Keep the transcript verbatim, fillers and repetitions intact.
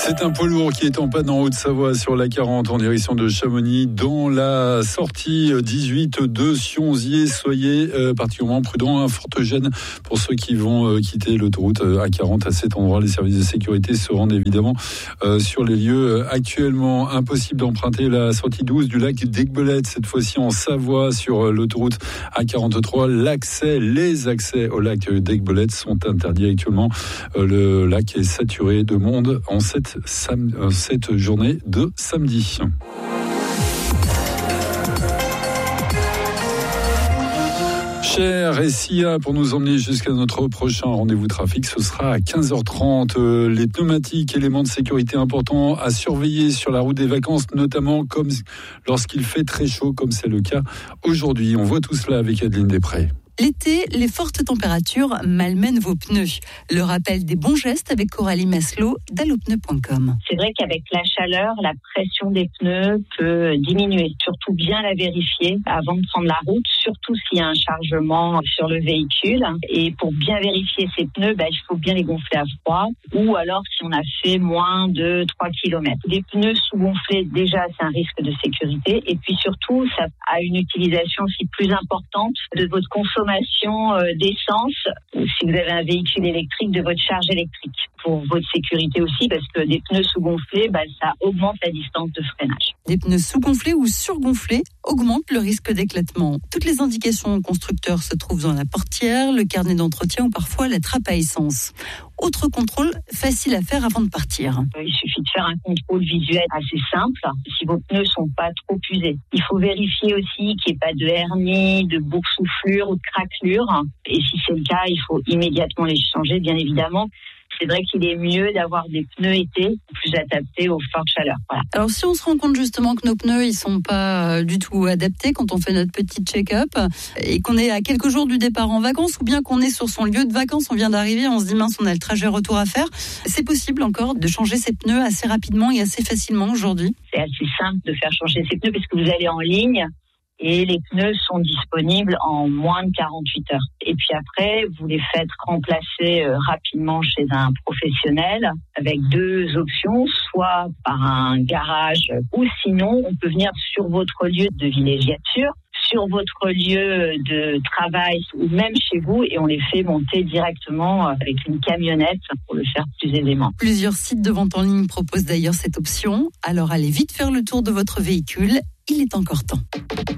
C'est un poids lourd qui est en panne en Haute-Savoie sur la quarante en direction de Chamonix dans la sortie dix-huit de Sionzier. Soyez euh, particulièrement prudents, hein, forte gêne pour ceux qui vont euh, quitter l'autoroute euh, A quarante à cet endroit. Les services de sécurité se rendent évidemment euh, sur les lieux. Actuellement, impossible d'emprunter la sortie douze du lac d'Aiguebelette, cette fois-ci en Savoie sur euh, l'autoroute A quarante-trois. L'accès, les accès au lac d'Aiguebelette sont interdits actuellement. Euh, le lac est saturé de monde en cette Sam, cette journée de samedi. Cher et S I A, pour nous emmener jusqu'à notre prochain rendez-vous trafic, ce sera à quinze heures trente. Les pneumatiques, éléments de sécurité importants à surveiller sur la route des vacances, notamment comme lorsqu'il fait très chaud, comme c'est le cas aujourd'hui. On voit tout cela avec Adeline Després. L'été, les fortes températures malmènent vos pneus. Le rappel des bons gestes avec Coralie Maslow d'allopneu point com. C'est vrai qu'avec la chaleur, la pression des pneus peut diminuer. Surtout bien la vérifier avant de prendre la route, surtout s'il y a un chargement sur le véhicule. Et pour bien vérifier ces pneus, bah, il faut bien les gonfler à froid ou alors si on a fait moins de trois kilomètres. Des pneus sous-gonflés, déjà, c'est un risque de sécurité. Et puis surtout, ça a une utilisation aussi plus importante de votre consommation d'essence, ou si vous avez un véhicule électrique, de votre charge électrique. Pour votre sécurité aussi, parce que des pneus sous-gonflés, bah, ça augmente la distance de freinage. Des pneus sous-gonflés ou surgonflés augmentent le risque d'éclatement. Toutes les indications constructeurs se trouvent dans la portière, le carnet d'entretien ou parfois la trappe à essence. Autre contrôle facile à faire avant de partir. Il suffit de faire un contrôle visuel assez simple, si vos pneus sont pas trop usés. Il faut vérifier aussi qu'il n'y ait pas de hernie, de boursouflure ou de craquelure. Et si c'est le cas, il faut immédiatement les changer, bien évidemment. C'est vrai qu'il est mieux d'avoir des pneus été plus adaptés aux fortes chaleurs. Voilà. Alors si on se rend compte justement que nos pneus ils sont pas du tout adaptés quand on fait notre petit check-up et qu'on est à quelques jours du départ en vacances ou bien qu'on est sur son lieu de vacances, on vient d'arriver, on se dit mince, on a le trajet retour à faire, c'est possible encore de changer ses pneus assez rapidement et assez facilement aujourd'hui? C'est assez simple de faire changer ses pneus parce que vous allez en ligne et les pneus sont disponibles en moins de quarante-huit heures. Et puis après, vous les faites remplacer euh, rapidement chez un professionnel avec deux options, soit par un garage ou sinon on peut venir sur votre lieu de villégiature, sur votre lieu de travail ou même chez vous et on les fait monter directement avec une camionnette pour le faire plus aisément. Plusieurs sites de vente en ligne proposent d'ailleurs cette option, alors allez vite faire le tour de votre véhicule, il est encore temps.